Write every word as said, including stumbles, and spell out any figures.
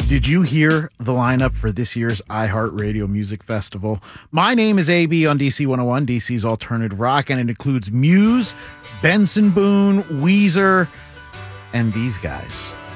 Did you hear the lineup for this year's iHeartRadio Music Festival? My name is A B on D C one oh one, D C's Alternative Rock, and it includes Muse, Benson Boone, Weezer, and these guys.